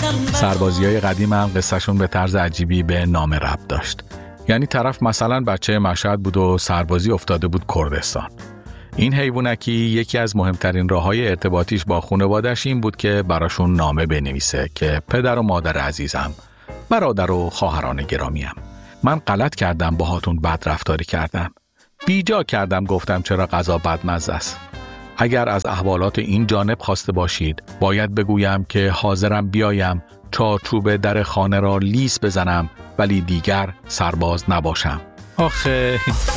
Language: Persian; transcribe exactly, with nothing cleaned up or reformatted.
سربازیای قدیم هم قصهشون به طرز عجیبی به نامه ربط داشت. یعنی طرف مثلا بچه مشهد بود و سربازی افتاده بود کردستان. این حیوانکی یکی از مهمترین راههای ارتباطیش با خانواده‌اش این بود که براشون نامه بنویسه که پدر و مادر عزیزم، برادر و خواهران گرامیم، من غلط کردم باهاتون بد رفتاری کردم. بیجا کردم گفتم چرا غذا بدمزه است. اگر از احوالات این جانب خواسته باشید باید بگویم که حاضرم بیایم چارچوب در خانه را لیس بزنم ولی دیگر سرباز نباشم. آخه